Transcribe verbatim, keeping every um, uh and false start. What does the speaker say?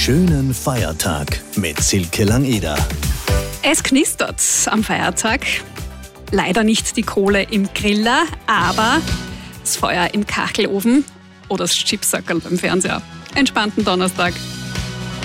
Schönen Feiertag mit Silke Langeder. Es knistert am Feiertag. Leider nicht die Kohle im Griller, aber das Feuer im Kachelofen oder das Chipsackerl beim Fernseher. Entspannten Donnerstag.